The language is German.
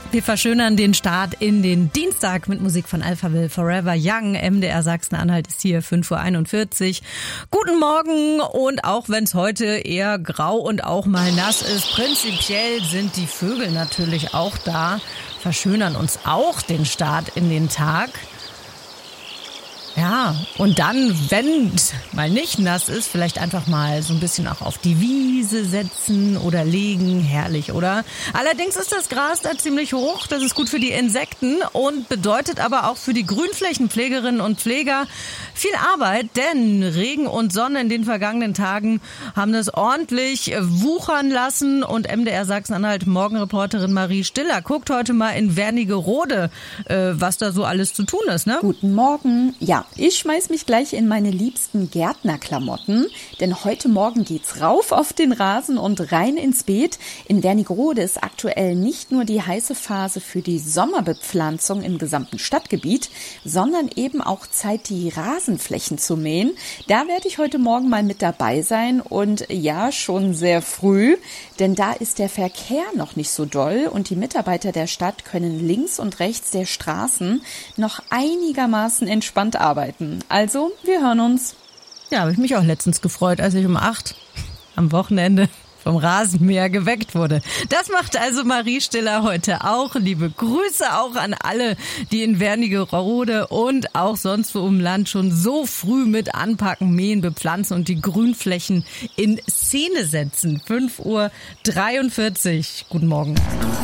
Wir verschönern den Start in den Dienstag mit Musik von Alphaville, Forever Young. MDR Sachsen-Anhalt ist hier 5:41 Uhr. Guten Morgen, und auch wenn es heute eher grau und auch mal nass ist, prinzipiell sind die Vögel natürlich auch da, verschönern uns auch den Start in den Tag. Ja, und dann, wenn es mal nicht nass ist, vielleicht einfach mal so ein bisschen auch auf die Wiese setzen oder legen. Herrlich, oder? Allerdings ist das Gras da ziemlich hoch. Das ist gut für die Insekten und bedeutet aber auch für die Grünflächenpflegerinnen und Pfleger viel Arbeit, denn Regen und Sonne in den vergangenen Tagen haben das ordentlich wuchern lassen. Und MDR Sachsen-Anhalt Morgenreporterin Marie Stiller guckt heute mal in Wernigerode, was da so alles zu tun ist, ne? Guten Morgen. Ja, ich schmeiß mich gleich in meine liebsten Gärtnerklamotten, denn heute Morgen geht's rauf auf den Rasen und rein ins Beet. In Wernigerode ist aktuell nicht nur die heiße Phase für die Sommerbepflanzung im gesamten Stadtgebiet, sondern eben auch Zeit, die Rasenflächen zu mähen. Da werde ich heute Morgen mal mit dabei sein und ja, schon sehr früh, denn da ist der Verkehr noch nicht so doll und die Mitarbeiter der Stadt können links und rechts der Straßen noch einigermaßen entspannt arbeiten. Also, wir hören uns. Ja, habe ich mich auch letztens gefreut, als ich um 8 am Wochenende vom Rasenmäher geweckt wurde. Das macht also Marie Stiller heute auch. Liebe Grüße auch an alle, die in Wernigerode und auch sonst wo im Land schon so früh mit anpacken, mähen, bepflanzen und die Grünflächen in Szene setzen. 5:43 Uhr. Guten Morgen.